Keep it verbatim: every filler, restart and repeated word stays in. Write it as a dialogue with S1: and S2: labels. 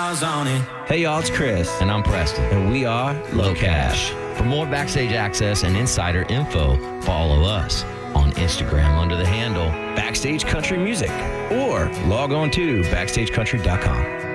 S1: miles on it.
S2: Hey y'all, it's Chris.
S3: And I'm Preston.
S2: And we are Low Cash.
S3: For more backstage access and insider info, follow us on Instagram under the handle
S2: Backstage Country Music, or log on to backstage country dot com.